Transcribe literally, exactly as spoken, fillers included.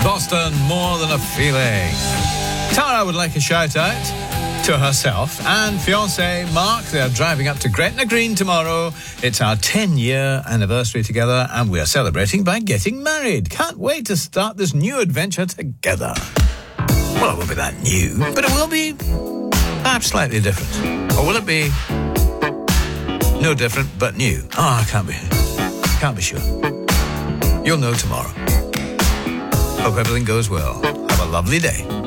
Boston, More Than a Feeling. Tara would like a shout out to herself and fiancé Mark. They're driving up to Gretna Green tomorrow. It's our ten-year anniversary together, and we're celebrating by getting married. Can't wait to start this new adventure together. Well, it won't be that new, but it will be perhaps slightly different. Or will it be no different but new? Oh, I can't be, can't be sure. You'll know tomorrow. Hope everything goes well. Have a lovely day.